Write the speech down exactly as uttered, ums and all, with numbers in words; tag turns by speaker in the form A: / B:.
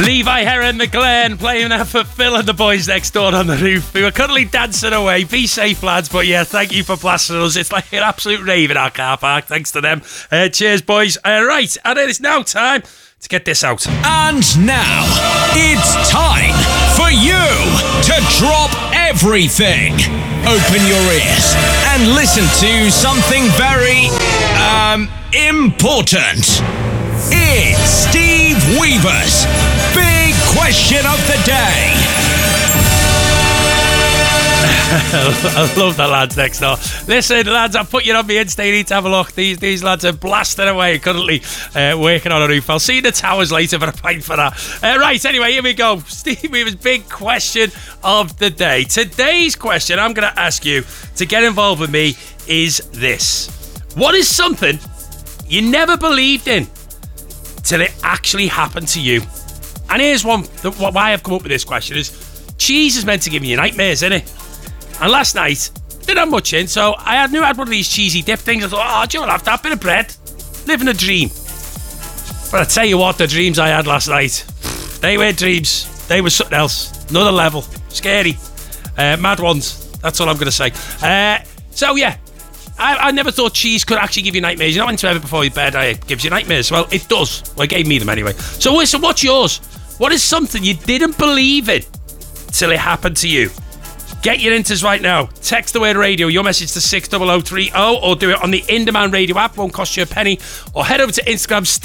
A: Levi Heron, the Glen, playing there for Phil and the boys next door on the roof. We were currently dancing away. Be safe, lads. But yeah, thank you for plastering us. It's like an absolute rave in our car park. Thanks to them. Uh, cheers, boys. Uh, right, and it is now time to get this out.
B: And now, it's time for you to drop everything. Open your ears and listen to something very, um, important. It's Steve Weaver's Big Question of the Day.
A: I love the lads next door. Listen, lads, I've put you on my Insta. You need to have a look. These these lads are blasting away currently, uh, working on a roof. I'll see you in the towers later for a pint for that. Uh, right, anyway, here we go. Steve Weaver's Big Question of the Day. Today's question I'm going to ask you to get involved with me is this. What is something you never believed in till it actually happened to you? And here's one, the, why I've come up with this question is cheese is meant to give you nightmares, isn't it? And last night, didn't have much in, so I had, knew I had one of these cheesy dip things. I thought, oh, do you want to have that bit of bread? Living a dream. But I tell you what, the dreams I had last night, they were dreams. They were something else. Another level. Scary. Uh, mad ones. That's all I'm going to say. Uh, so, yeah. I, I never thought cheese could actually give you nightmares. You know, when to have it before your bed, it gives you nightmares. Well, it does. Well, it gave me them anyway. So, listen, what's yours? What is something you didn't believe in till it happened to you? Get your inters right now. Text the word radio, your message to six oh oh three oh, or do it on the In Demand Radio app. Won't cost you a penny. Or head over to Instagram.